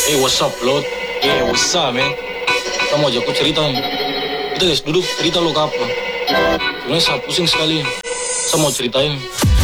Hey, what's up, Lord? Yeah, what's up, man? Kita mau ajak aku cerita nih. Kita guys, duduk cerita lo ke apa? Sebenarnya saya pusing sekali. Saya mau ceritain.